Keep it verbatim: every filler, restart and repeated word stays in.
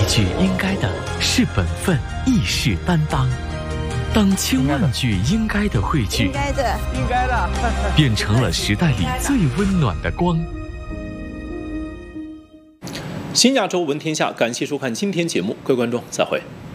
句应该的是本分，义士担当。当千万句应该的汇聚， 应该的， 应该的， 变成了时代里最温暖的光。 新亚洲闻天下，感谢收看今天节目，各位观众再会。